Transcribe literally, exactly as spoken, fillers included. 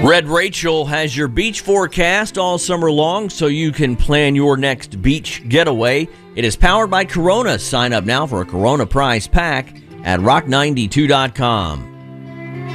Red Rachel has your beach forecast all summer long so you can plan your next beach getaway. It is powered by Corona. Sign up now for a Corona prize pack at rock ninety-two dot com.